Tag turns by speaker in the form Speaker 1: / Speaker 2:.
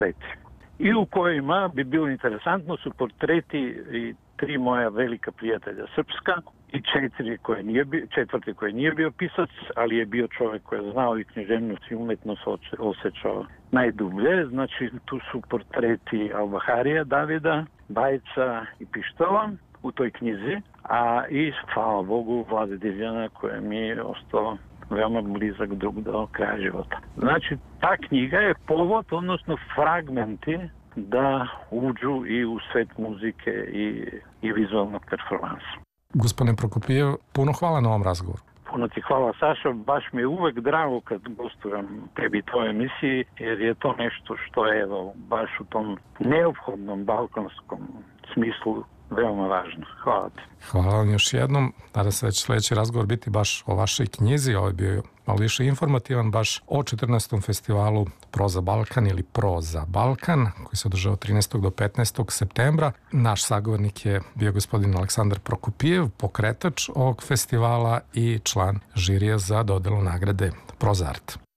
Speaker 1: i u kojima bi bilo interesantno su portreti i 3 moja velika prijatelja srpska i četvrti koji nije bio pisac, ali je bio čovjek koji je znao i književnost i umetnost osjećao najdublje. Znači tu su portreti Al-Baharija, Davida, Bajca i Pištova u toj knjizi, a i hvala Bogu Vlade Divljana koji mi je ostao veoma blizak drug do kraja života. Znači ta knjiga je povod, odnosno fragmenti da uđu i u svet muzike i vizualnog performansa.
Speaker 2: Gospodine Prokopijev, puno hvala na ovom razgovoru.
Speaker 1: Puno ti hvala, Saša. Baš mi je uvek drago kad gostujem tebi tvojoj emisiji, jer je to nešto što je baš u tom neophodnom balkanskom smislu veoma važno. Hvala ti.
Speaker 2: Hvala vam još jednom. Nadam se da će sljedeći razgovor biti baš o vašoj knjizi. Ovo je bio malo više informativan baš o 14. festivalu Proza Balkan ili Proza Balkan koji se održao 13. do 15. septembra. Naš sagovornik je bio gospodin Aleksandar Prokopijev, pokretač ovog festivala i član žirija za dodelu nagrade Prozart.